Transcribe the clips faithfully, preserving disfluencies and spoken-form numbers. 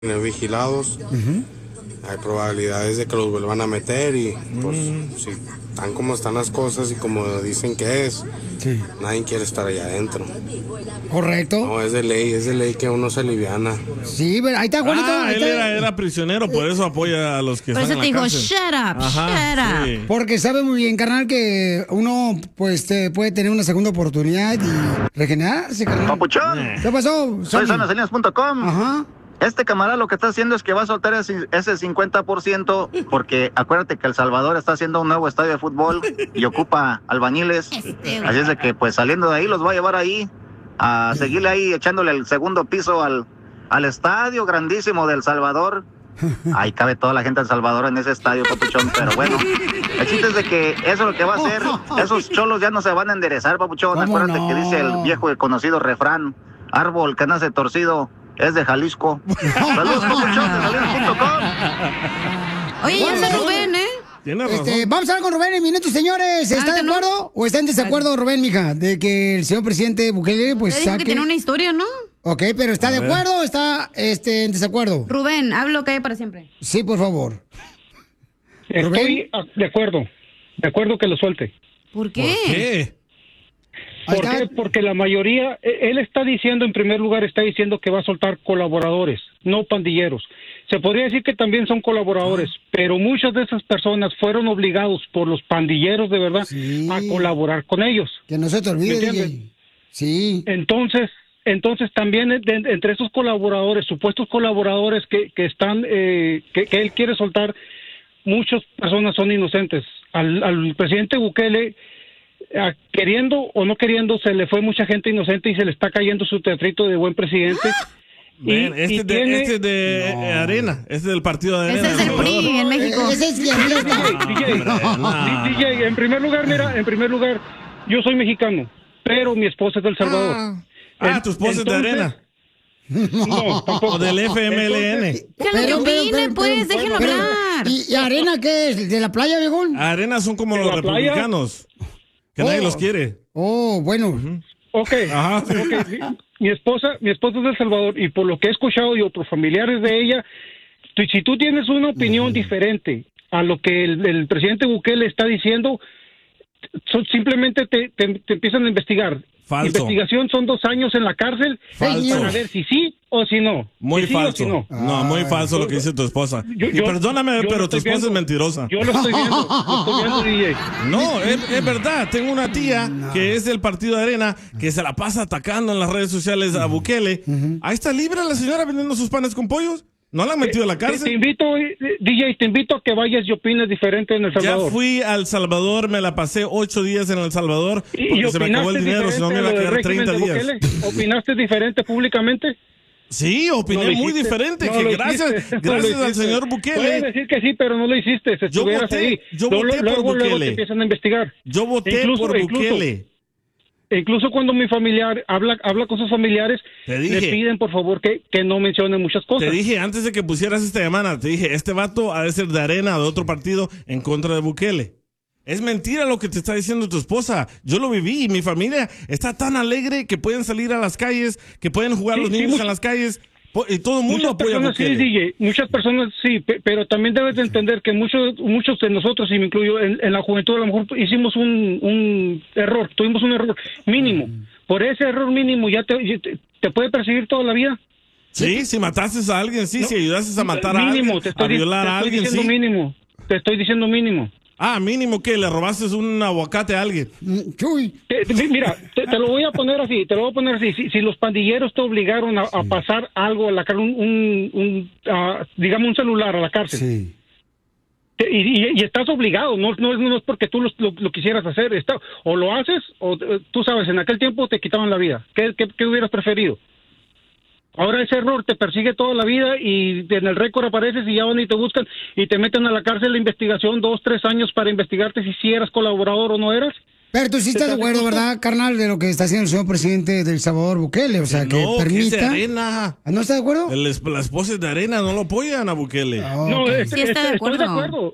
tener vigilados. Uh-huh. Hay probabilidades de que los vuelvan a meter y pues mm. si están como están las cosas y como dicen que es, sí. Nadie quiere estar allá adentro. Correcto. No, es de ley, es de ley que uno se aliviana. Sí, pero ahí está Juanito. Ah, ahí él está. Era, era prisionero, por eso apoya a los que por están eso en te la digo, cárcel. shut up, Ajá, shut sí. up. Porque sabe muy bien, carnal, que uno pues te puede tener una segunda oportunidad y regenerarse, carnal. Papuchón. ¿Qué pasó? Soy Sanasalinas punto com. Ajá. Este camarada lo que está haciendo es que va a soltar ese, ese cincuenta por ciento porque acuérdate que El Salvador está haciendo un nuevo estadio de fútbol y ocupa albañiles. Este, Así es de que pues saliendo de ahí los va a llevar ahí a seguirle ahí echándole el segundo piso al, al estadio grandísimo de El Salvador. Ahí cabe toda la gente de El Salvador en ese estadio, papuchón, pero bueno. El chiste es de que eso es lo que va a hacer. Esos cholos ya no se van a enderezar, papuchón. Acuérdate no? que dice el viejo y conocido refrán, árbol que nace torcido es de Jalisco. Saludos, papuchón, de Salinas punto com. Oye, ya está Rubén, ¿eh? Tiene razón. Este, vamos a hablar con Rubén en minutos, señores. ¿Está ah, de acuerdo no? o está en desacuerdo, Rubén, mija? De que el señor presidente Bukele, pues saque... que tiene una historia, ¿no? Ok, pero ¿está a de ver. acuerdo o está este, en desacuerdo? Rubén, hablo que hay para siempre. Sí, por favor. Estoy de acuerdo. De acuerdo que lo suelte. ¿Por qué? ¿Por qué? ¿Por qué? Porque la mayoría, él está diciendo, en primer lugar, está diciendo que va a soltar colaboradores, no pandilleros. Se podría decir que también son colaboradores, ah. pero muchas de esas personas fueron obligados por los pandilleros de verdad sí. a colaborar con ellos. Que no se te olvide. Sí. Entonces, entonces también de, de, entre esos colaboradores, supuestos colaboradores que, que están, eh, que, que él quiere soltar, muchas personas son inocentes. Al, al presidente Bukele, a, queriendo o no queriendo, se le fue mucha gente inocente y se le está cayendo su teatrito de buen presidente. ¡Ah! Y, Man, este, y de, tiene... este de no. Arena, este es del partido de Arena. Ese es el P R I en México. Ese es D J, en primer lugar, mira, en primer lugar, yo soy mexicano, pero mi esposa es del Salvador. Ah, ah el, tu esposa es de Arena. No, tampoco. O del F M L N. Que lo opine, pues, déjenlo hablar. ¿Y, ¿Y Arena qué es? ¿De la playa, viejón? Arena son como los republicanos, playa? que oh. nadie los quiere. Oh, bueno. Uh-huh. Ok, Ajá. okay. Mi esposa, mi esposa es de El Salvador y por lo que he escuchado y otros familiares de ella, tú, si tú tienes una opinión uh-huh. diferente a lo que el, el presidente Bukele está diciendo, so, simplemente te, te, te empiezan a investigar. Falso. Investigación son dos años en la cárcel falso. para ver si sí o si no. Muy si falso. Sí si no. no, muy falso yo, lo que dice tu esposa. Yo, y yo, perdóname, yo pero tu esposa viendo. es mentirosa. Yo lo estoy viendo, lo estoy viendo, D J. No, es, es verdad. Tengo una tía no. que es del partido de Arena que se la pasa atacando en las redes sociales a Bukele. Uh-huh. Ahí está libre la señora vendiendo sus panes con pollos. ¿No la han metido a la cárcel? Te, te invito, D J, te invito a que vayas y opines diferente en El Salvador. Ya fui a El Salvador, me la pasé ocho días en El Salvador porque se me acabó el dinero, si no me iba a quedar treinta días. ¿Opinaste diferente públicamente? Sí, opiné no muy diferente, no que gracias, gracias no al señor Bukele. Puedes decir que sí, pero no lo hiciste, si yo voté, ahí. Yo voté luego, por luego, Bukele. Luego te empiezan a investigar. Yo voté incluso, por Bukele. Incluso, Incluso cuando mi familiar habla habla con sus familiares, le piden por favor que, que no mencionen muchas cosas. Te dije antes de que pusieras esta llamada, te dije, este vato ha de ser de Arena o de otro partido en contra de Bukele. Es mentira lo que te está diciendo tu esposa. Yo lo viví y mi familia está tan alegre que pueden salir a las calles, que pueden jugar sí, los niños sí, en las calles. Y todo el mundo apoya a Bukele. Sí, D J, muchas personas sí, pero también debes de entender que muchos muchos de nosotros, y me incluyo, en, en la juventud a lo mejor hicimos un, un error, tuvimos un error mínimo. Por ese error mínimo ya te, te, te puede perseguir toda la vida. Sí, si mataste a alguien, sí, no, si ayudaste a matar mínimo, a alguien, estoy, a violar a alguien, sí. Te estoy diciendo mínimo, te estoy diciendo mínimo. Ah, mínimo que le robaste un aguacate a alguien. Chuy. Te, te, mira, te, te lo voy a poner así, te lo voy a poner así. Si, si los pandilleros te obligaron a, a pasar algo a la cárcel, un, un, un uh, digamos un celular a la cárcel. Sí. Te, y, y, y estás obligado, no, no, no es porque tú lo, lo, lo quisieras hacer. Está, o lo haces, o tú sabes, en aquel tiempo te quitaban la vida. ¿Qué, qué, qué hubieras preferido? Ahora ese error te persigue toda la vida y en el récord apareces y ya van y te buscan y te meten a la cárcel de investigación dos, tres años para investigarte si, si eras colaborador o no eras. Pero tú sí estás de acuerdo, ¿verdad, carnal, de lo que está haciendo el señor presidente del Salvador, Bukele? O sea, que no, permita... que es de Arena. ¿No está de acuerdo? El, la esposa es de Arena, no lo apoyan a Bukele. Oh, no, okay. es, sí está de acuerdo. Estoy de acuerdo.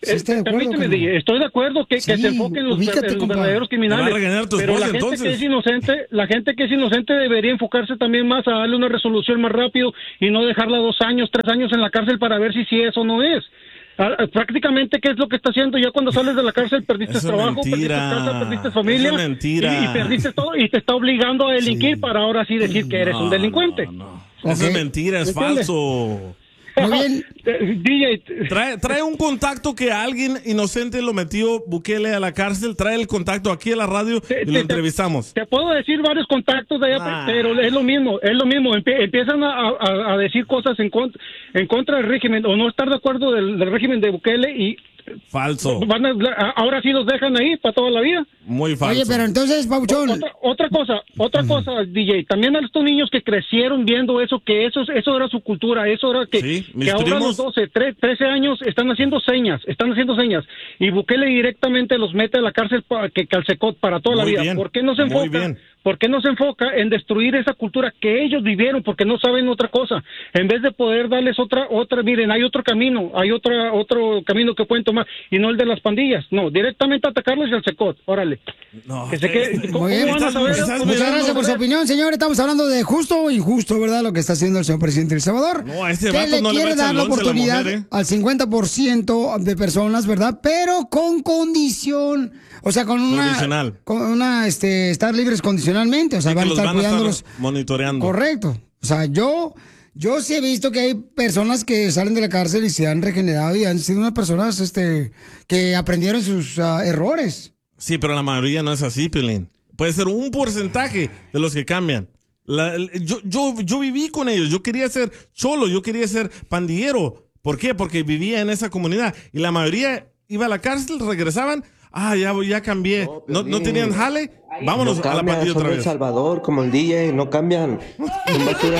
Sí, estoy de acuerdo, Permíteme, carnal. D J, estoy de acuerdo que, Sí, que se enfoquen en los, ubícate, en los compa. verdaderos Te va a criminales. regañar tu Pero esposa, la gente entonces. que es inocente, la gente que es inocente debería enfocarse también más a darle una resolución más rápido y no dejarla dos años, tres años en la cárcel para ver si sí es o no es. Ah, prácticamente, ¿qué es lo que está haciendo? Ya cuando sales de la cárcel perdiste Eso es trabajo, mentira. perdiste casa, perdiste familia. Eso es mentira. Y, y perdiste todo y te está obligando a delinquir para ahora sí decir que eres No, un delincuente. no, no. Eso Ok. es mentira, es ¿Entiendes? falso. Muy bien. Eh, D J, Trae, trae un contacto que alguien inocente lo metió Bukele a la cárcel. Trae el contacto aquí a la radio Te- y lo te- entrevistamos. Te puedo decir varios contactos de allá, Ah. pero es lo mismo, es lo mismo. Empie- empiezan a, a- a decir cosas en contra, en contra del régimen o no estar de acuerdo del, del régimen de Bukele y Falso. van a, a- ahora sí los dejan ahí para toda la vida. Muy falso. Oye, pero entonces, Pauchón. Otra, otra cosa, otra cosa, D J. También a estos niños que crecieron viendo eso, que eso, eso era su cultura, eso era que, Sí, mis que ahora a primos- los doce, tre- trece años están haciendo señas, están haciendo señas. Y Bukele directamente los mete a la cárcel para que calcecot para toda la Muy vida. bien, ¿Por qué no se muy enfoca? bien. ¿Por qué no se enfoca en destruir esa cultura que ellos vivieron? Porque no saben otra cosa. En vez de poder darles otra, otra, miren, hay otro camino, hay otra, otro camino que pueden tomar y no el de las pandillas. No, directamente atacarles y al secot. Órale. No, Que se quede- este- ¿Cómo Muy bien. van a saber? Estás ¿Cómo Muchas mirando, gracias por su opinión, señor. Estamos hablando de justo o injusto, ¿verdad? Lo que está haciendo el señor presidente de El Salvador. No, a este que vato le no le quiere va a echar dar la lonche a la oportunidad mujer, ¿eh? al cincuenta por ciento de personas, ¿verdad? Pero con condición. O sea, con una. Condicional. Con una, este, estar libres condicionalmente. O sea, Sí, van a que los estar van a cuidándolos. estar monitoreando. Correcto. O sea, yo. Yo sí he visto que hay personas que salen de la cárcel y se han regenerado y han sido unas personas este, que aprendieron sus ah, errores. Sí, pero la mayoría no es así, Pilín. Puede ser un porcentaje de los que cambian. La- el- yo, yo, yo viví con ellos. Yo quería ser cholo, yo quería ser pandillero. ¿Por qué? Porque vivía en esa comunidad. Y la mayoría iba a la cárcel, regresaban. Ah, ya, ya cambié. No, no tenían jale. Vámonos no a la cambian, pandilla son otra de El vez. Salvador, como el D J, no cambian. Son basura.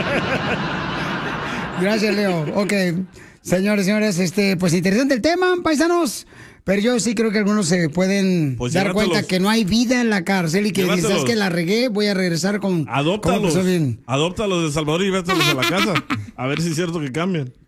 Gracias, Leo. Ok. Señores, señores, este, pues interesante el tema, paisanos. Pero yo sí creo que algunos se pueden Pues dar llévatelos. cuenta que no hay vida en la cárcel y que dices, Llévatelos. ¿sabes que la regué? Voy a regresar con... como Adóptalos. persona bien. Adóptalos de Salvador y vétalos a la casa. A ver si es cierto que cambian.